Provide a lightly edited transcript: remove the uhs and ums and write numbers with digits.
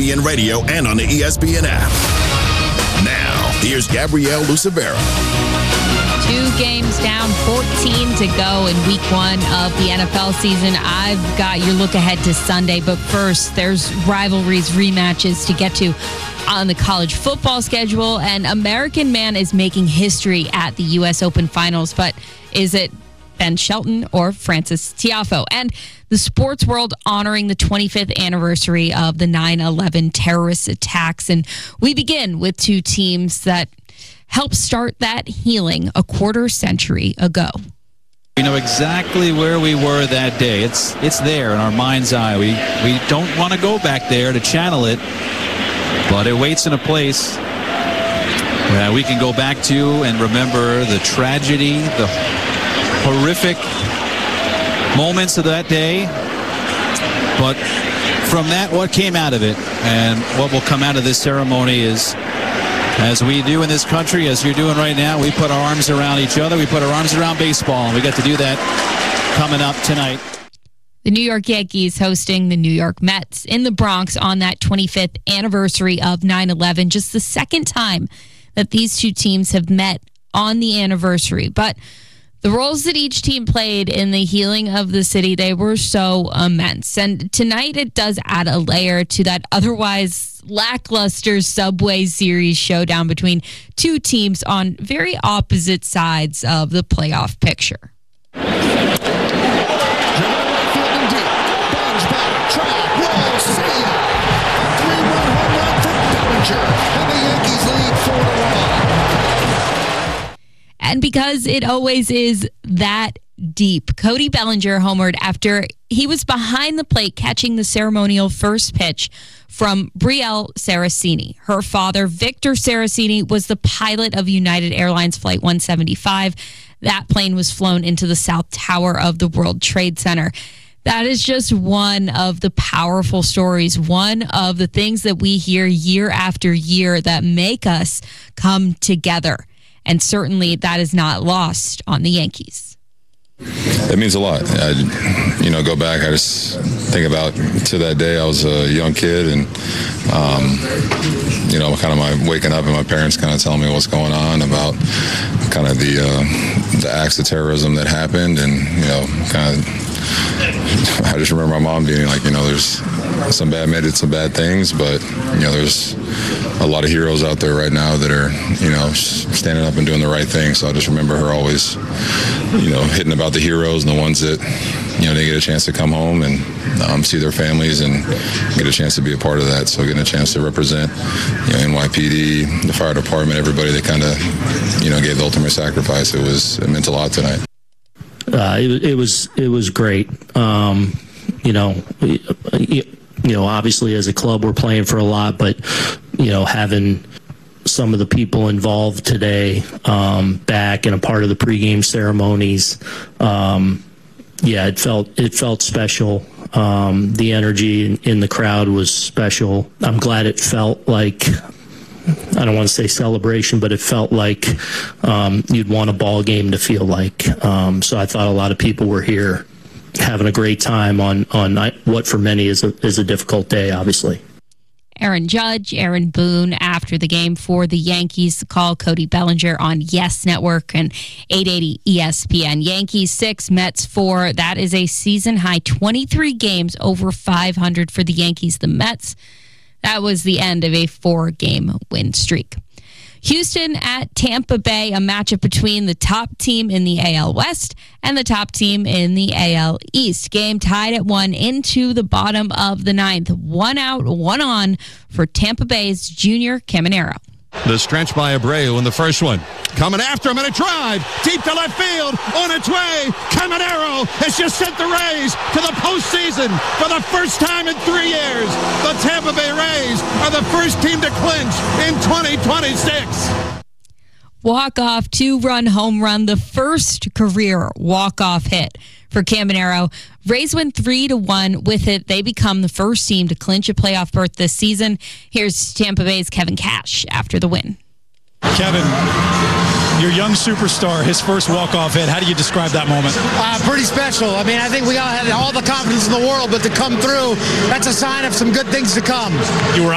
ESPN Radio and on the ESPN app. Now, here's Gabrielle Lucevero. 2 games down, 14 to go in week 1 of the NFL season. I've got your look ahead to Sunday, but first, there's rivalries, rematches to get to on the college football schedule, and American Man is making history at the U.S. Open Finals, but is it Ben Shelton or Frances Tiafoe? And the sports world honoring the 25th anniversary of the 9/11 terrorist attacks, and we begin with 2 teams that helped start that healing a quarter century ago. We know exactly where we were that day. It's there in our mind's eye. We don't want to go back there to channel it, but it waits in a place that we can go back to and remember the tragedy, the horrific moments of that day. But from that, what came out of it and what will come out of this ceremony is, as we do in this country, as you're doing right now, we put our arms around each other. We put our arms around baseball, and we got to do that coming up tonight. The New York Yankees hosting the New York Mets in the Bronx on that 25th anniversary of 9/11. Just the second time that these 2 teams have met on the anniversary. But the roles that each team played in the healing of the city, they were so immense. And tonight it does add a layer to that otherwise lackluster Subway Series showdown between 2 teams on very opposite sides of the playoff picture. And because it always is that deep, Cody Bellinger homered after he was behind the plate catching the ceremonial first pitch from Brielle Saraceni. Her father, Victor Saraceni, was the pilot of United Airlines Flight 175. That plane was flown into the South Tower of the World Trade Center. That is just one of the powerful stories, one of the things that we hear year after year that make us come together. And certainly that is not lost on the Yankees. It means a lot. I go back, I just think about to that day. I was a young kid and, kind of my waking up and my parents kind of telling me what's going on about kind of the acts of terrorism that happened. And, I just remember my mom being like, there's some bad things, but, there's a lot of heroes out there right now that are, standing up and doing the right thing. So I just remember her always, hitting about the heroes and the ones that, they get a chance to come home and see their families and get a chance to be a part of that. So getting a chance to represent, NYPD, the fire department, everybody that kind of, gave the ultimate sacrifice. It meant a lot tonight. It was great. Obviously as a club we're playing for a lot, but having some of the people involved today back and a part of the pregame ceremonies, it felt special. The energy in the crowd was special. I'm glad it felt like, I don't want to say celebration, but it felt like you'd want a ball game to feel like. So I thought a lot of people were here having a great time on what for many is a difficult day, obviously. Aaron Judge, Aaron Boone after the game for the Yankees. Call Cody Bellinger on Yes Network and 880 ESPN. Yankees 6, Mets 4. That is a season-high 23 games over 500 for the Yankees. The Mets, that was the end of a 4-game win streak. Houston at Tampa Bay, a matchup between the top team in the AL West and the top team in the AL East. Game tied at 1 into the bottom of the 9th. 1 out, 1 on for Tampa Bay's Junior Caminero. The stretch by Abreu in the first one. Coming after him and a drive deep to left field on its way. Caminero has just sent the Rays to the postseason for the first time in 3 years. The Tampa Bay Rays are the first team to clinch in 2026. Walk-off 2-run home run, the first career walk-off hit for Caminero. Rays win 3-1 with it. They become the first team to clinch a playoff berth this season. Here's Tampa Bay's Kevin Cash after the win. Kevin, your young superstar, his first walk-off hit. How do you describe that moment? Pretty special. I mean, I think we all had all the confidence in the world, but to come through, that's a sign of some good things to come. You were